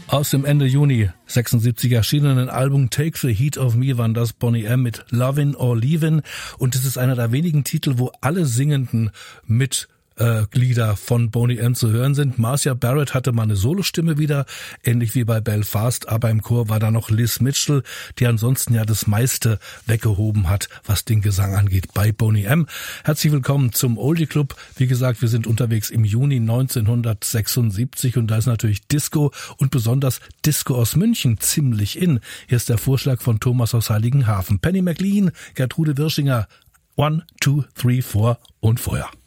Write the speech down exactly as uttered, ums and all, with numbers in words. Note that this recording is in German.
Aus dem Ende Juni sechsundsiebzig erschienenen Album Take the Heat of Me waren das Boney M. mit Lovin' or Leavin', und es ist einer der wenigen Titel, wo alle Singenden mit Äh, Glieder von Boney M. zu hören sind. Marcia Barrett hatte mal eine Solostimme wieder, ähnlich wie bei Belfast, aber im Chor war da noch Liz Mitchell, die ansonsten ja das meiste weggehoben hat, was den Gesang angeht bei Boney M. Herzlich willkommen zum Oldie Club. Wie gesagt, wir sind unterwegs im Juni neunzehnhundertsechsundsiebzig und da ist natürlich Disco und besonders Disco aus München ziemlich in. Hier ist der Vorschlag von Thomas aus Heiligenhafen. Penny McLean, Gertrude Wirschinger, One, Two, Three, Four und Feuer.